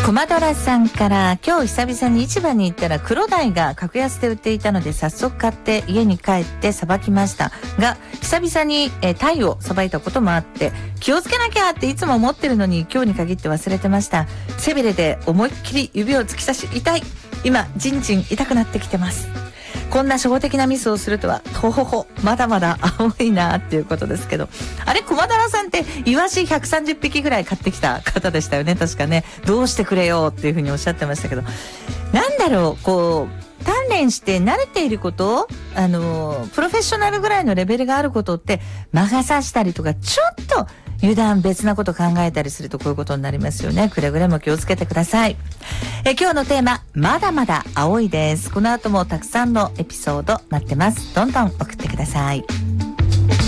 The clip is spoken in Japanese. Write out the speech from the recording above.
駒ドラさんから、今日久々に市場に行ったら黒鯛が格安で売っていたので早速買って家に帰ってさばきましたが、久々に鯛をさばいたこともあって気をつけなきゃっていつも思ってるのに今日に限って忘れてました。背びれで思いっきり指を突き刺し痛い。今じんじん痛くなってきてます。こんな初歩的なミスをするとはとほほまだまだ青いなっていうことですけど、あれ駒太郎さんってイワシ130匹ぐらい買ってきた方でしたよね、確かね。どうしてくれよっていうふうにおっしゃってましたけど、なんだろう、こう鍛錬して慣れていること、プロフェッショナルぐらいのレベルがあることって魔が差したりとか、ちょっと油断別なこと考えたりするとこういうことになりますよね。くれぐれも気をつけてください。今日のテーマ、まだまだ青いです。この後もたくさんのエピソード待ってます。どんどん送ってください。